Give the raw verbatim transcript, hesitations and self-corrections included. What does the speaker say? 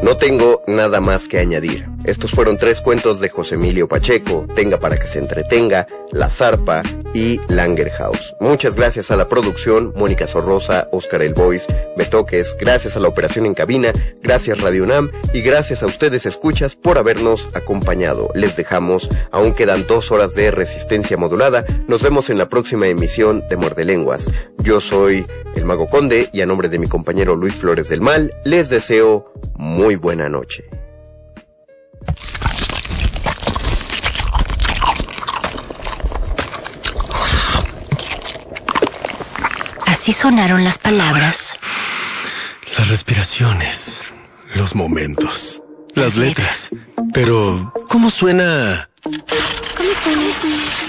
No tengo nada más que añadir. Estos fueron tres cuentos de José Emilio Pacheco, Tenga para que se entretenga, La Zarpa y Langer House. Muchas gracias a la producción, Mónica Sorrosa, Oscar El Boys, Betoques, gracias a la operación en cabina, gracias Radio UNAM y gracias a ustedes escuchas por habernos acompañado. Les dejamos, aún quedan dos horas de resistencia modulada. Nos vemos en la próxima emisión de Muerde Lenguas. Yo soy el Mago Conde y a nombre de mi compañero Luis Flores del Mal, les deseo muy buena noche. Así sonaron las palabras, las respiraciones, los momentos, las letras. Pero, ¿cómo suena? ¿Cómo suena?